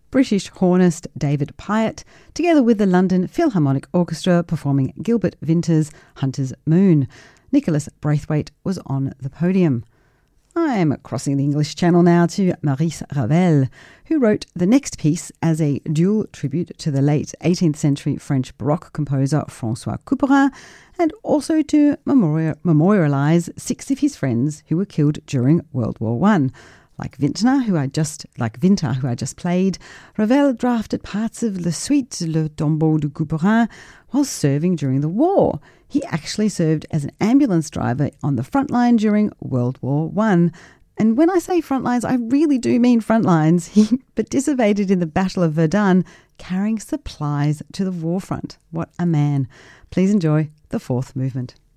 British hornist David Pyatt, together with the London Philharmonic Orchestra performing Gilbert Vinter's Hunter's Moon. Nicholas Braithwaite was on the podium. I'm crossing the English Channel now to Maurice Ravel, who wrote the next piece as a dual tribute to the late 18th century French Baroque composer François Couperin, and also to memorialise 6 of his friends who were killed during World War I. Like Vinter, who I just played, Ravel drafted parts of La Suite, Le Tombeau de Couperin, while serving during the war. He actually served as an ambulance driver on the front line during World War I. And when I say front lines, I really do mean front lines. He participated in the Battle of Verdun, carrying supplies to the war front. What a man. Please enjoy the 4th movement.